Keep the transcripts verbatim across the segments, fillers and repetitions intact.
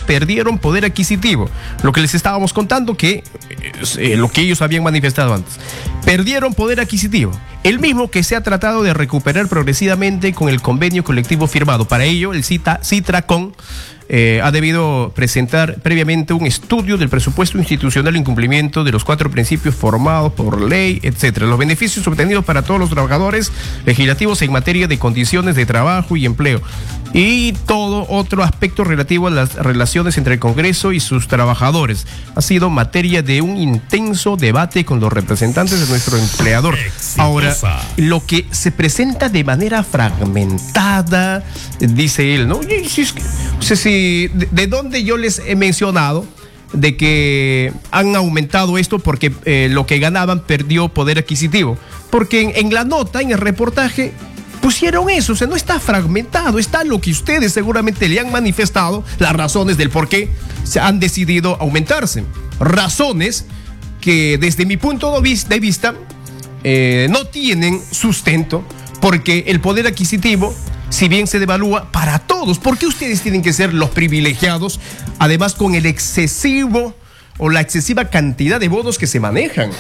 perdieron poder adquisitivo. Lo que les estábamos contando que eh, lo que ellos habían manifestado antes. Perdieron poder adquisitivo, el mismo que se ha tratado de recuperar progresivamente con el convenio colectivo firmado. Para ello, el Cita, Citracon eh, ha debido presentar previamente un estudio del presupuesto institucional en cumplimiento de los cuatro principios formados por ley, etcétera. Los beneficios obtenidos para todos los trabajadores legislativos en materia de condiciones de trabajo y empleo y todo otro aspecto relativo a las relaciones entre el Congreso y sus trabajadores. Ha sido materia de un intenso debate con los representantes de nuestro empleador. Exitosa. Ahora, lo que se presenta de manera fragmentada, dice él, ¿no? Si es que, o sea, si, de, ¿de dónde yo les he mencionado de que han aumentado esto porque eh, lo que ganaban perdió poder adquisitivo? Porque en, en la nota, en el reportaje, pusieron eso, o sea, no está fragmentado, está lo que ustedes seguramente le han manifestado, las razones del por qué se han decidido aumentarse. Razones que desde mi punto de vista eh, no tienen sustento, porque el poder adquisitivo, si bien se devalúa para todos, ¿por qué ustedes tienen que ser los privilegiados, además con el excesivo o la excesiva cantidad de bonos que se manejan?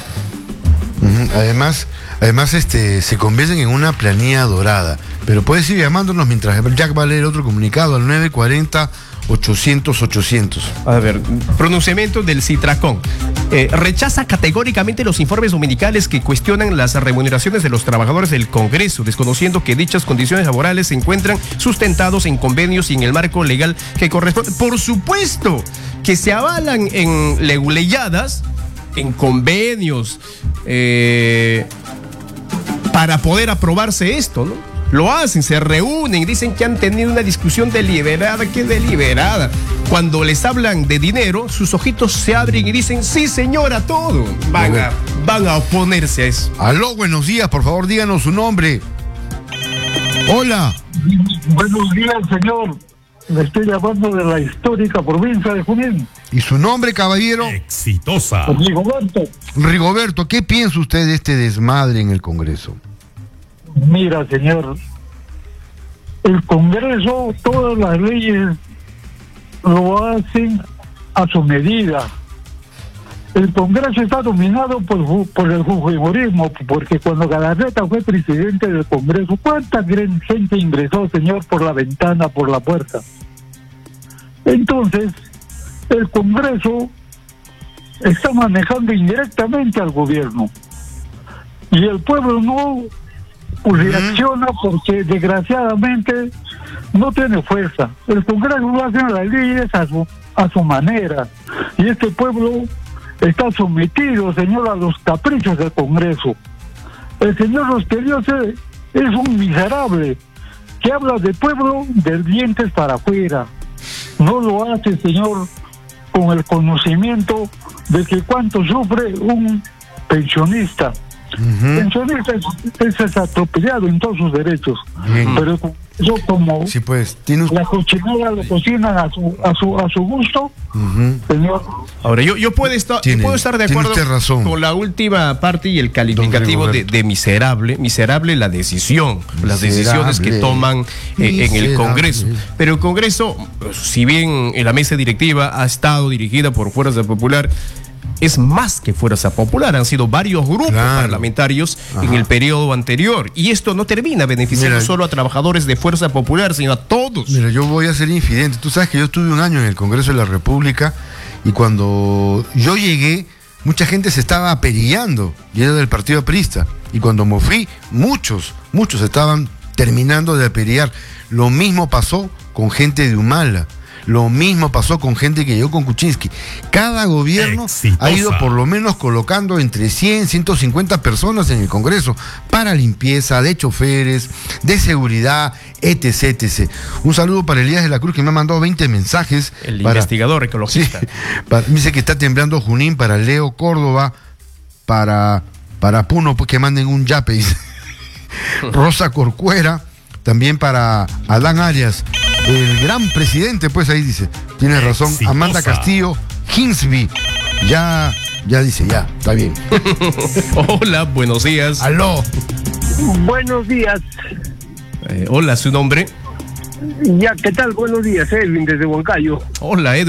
Además, además este, se convierten en una planilla dorada. Pero puedes ir llamándonos mientras Jack va a leer otro comunicado al nueve cuarenta, ochocientos, ochocientos. A ver, pronunciamiento del Citracon. Eh, rechaza categóricamente los informes dominicales que cuestionan las remuneraciones de los trabajadores del Congreso, desconociendo que dichas condiciones laborales se encuentran sustentados en convenios y en el marco legal que corresponde. Por supuesto que se avalan en leyadas, en convenios, eh, para poder aprobarse esto, ¿no? Lo hacen, se reúnen, dicen que han tenido una discusión deliberada. ¿Qué deliberada? Cuando les hablan de dinero, sus ojitos se abren y dicen, sí señora, todo. Van a, van a oponerse a eso. Aló, buenos días, por favor díganos su nombre. Hola. Buenos días, señor. Le estoy llamando de la histórica provincia de Junín. ¿Y su nombre, caballero? Exitosa. Rigoberto. Rigoberto, ¿qué piensa usted de este desmadre en el Congreso? Mira, señor, el Congreso, todas las leyes lo hacen a su medida. El Congreso está dominado por, por el fujimorismo, porque cuando Galarreta fue presidente del Congreso, ¿cuánta gente ingresó, señor, por la ventana, por la puerta? Entonces, el Congreso está manejando indirectamente al gobierno. Y el pueblo no reacciona porque, desgraciadamente, no tiene fuerza. El Congreso lo hace las leyes a su, a su manera. Y este pueblo está sometido, señor, a los caprichos del Congreso. El señor Rosqueliose es un miserable que habla del pueblo de dientes para afuera. No lo hace, señor, con el conocimiento de que cuánto sufre un pensionista. Uh-huh. Pensionista es, es atropellado en todos sus derechos. Uh-huh. Pero yo como sí, pues, ¿tiene usted... la cochinera lo cocinan a su a su a su gusto, uh-huh. señor. Ahora yo yo puedo estar tiene, yo puedo estar de acuerdo con la última parte y el calificativo de, de miserable, miserable la decisión, miserable. Las decisiones que toman eh, en el Congreso. Pero el Congreso, si bien en la mesa directiva ha estado dirigida por Fuerza Popular, es más que Fuerza Popular, han sido varios grupos claro. parlamentarios Ajá. en el periodo anterior, y esto no termina beneficiando mira, solo a trabajadores de Fuerza Popular, sino a todos. Mira, yo voy a ser infidente. Tú sabes que yo estuve un año en el Congreso de la República, y cuando yo llegué, mucha gente se estaba aperillando, y era del partido aprista, y cuando me fui, muchos, muchos estaban terminando de aperillar. Lo mismo pasó con gente de Humala. Lo mismo pasó con gente que llegó con Kuczynski. Cada gobierno Exitosa. ha ido por lo menos colocando entre cien, ciento cincuenta personas en el Congreso para limpieza, de choferes, de seguridad, etc, etcétera. Un saludo para Elías de la Cruz, que me ha mandado veinte mensajes. El para, investigador ecologista. Sí, para, dice que está temblando Junín, para Leo Córdoba, para, para Puno, pues que manden un yape. Dice. Rosa Corcuera, también para Adán Arias. El gran presidente, pues ahí dice, tiene razón. Exitosa. Amanda Castillo, Hinsby, ya, ya dice, ya, está bien. Hola, buenos días. Aló. Buenos días. Eh, hola, ¿su nombre? Ya, ¿qué tal? Buenos días, Edwin, desde Huancayo. Hola, Edwin.